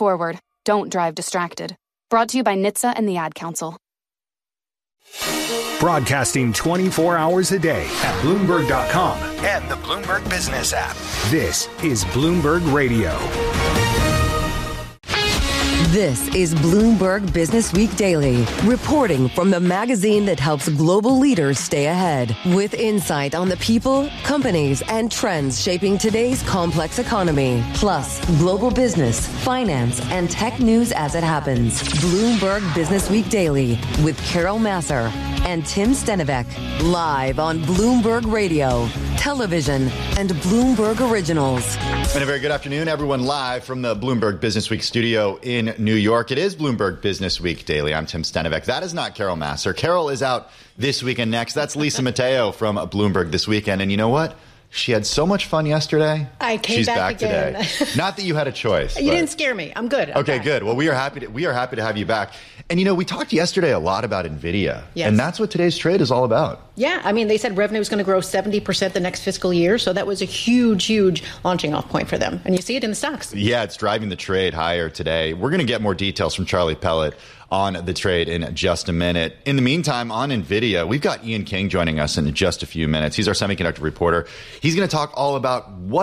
forward. Don't drive distracted. Brought to you by NHTSA and the Ad Council. Broadcasting 24 hours a day at Bloomberg.com and the Bloomberg Business app. This is Bloomberg Radio. This is Bloomberg Business Week Daily, reporting from the magazine that helps global leaders stay ahead, with insight on the people, companies, and trends shaping today's complex economy, plus global business, finance, and tech news as it happens. Bloomberg Business Week Daily with Carol Massar and Tim Stenivek, live on Bloomberg Radio, television, and Bloomberg Originals. And a very good afternoon, everyone, live from the Bloomberg Business Week studio in New York. It is Bloomberg Business Week Daily. I'm Tim Stenivek. That is not Carol Massar. Carol is out this weekend next. That's Lisa Mateo from Bloomberg This Weekend. And you know what? She had so much fun yesterday. I came She's back again. Today. Not that you had a choice. You didn't scare me. I'm good. Okay, good. Well, we are happy to have you back. And you know, we talked yesterday a lot about NVIDIA. Yes. And that's what today's trade is all about. Yeah, I mean, they said revenue is going to grow 70% the next fiscal year. So that was a huge, huge launching off point for them. And you see it in the stocks. Yeah, it's driving the trade higher today. We're going to get more details from Charlie Pellet on the trade in just a minute. In the meantime, on NVIDIA, we've got Ian King joining us in just a few minutes. He's our semiconductor reporter. He's going to talk all about what